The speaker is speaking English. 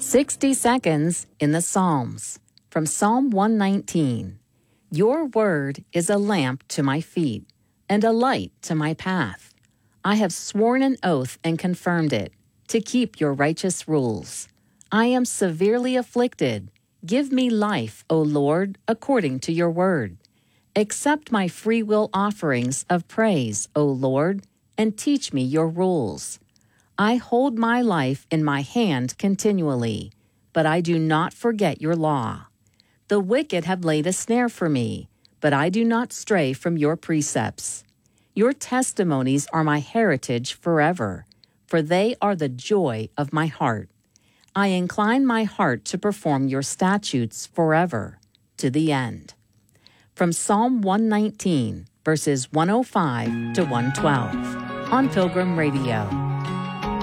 60 seconds in the Psalms. From Psalm 119. Your word is a lamp to my feet and a light to my path. I have sworn an oath and confirmed it, to keep your righteous rules. I am severely afflicted. Give me life, O Lord, according to your word. Accept my free will offerings of praise, O Lord, and teach me your rules. I hold my life in my hand continually, but I do not forget your law. The wicked have laid a snare for me, but I do not stray from your precepts. Your testimonies are my heritage forever, for they are the joy of my heart. I incline my heart to perform your statutes forever, to the end. From Psalm 119, verses 105 to 112, on Pilgrim Radio.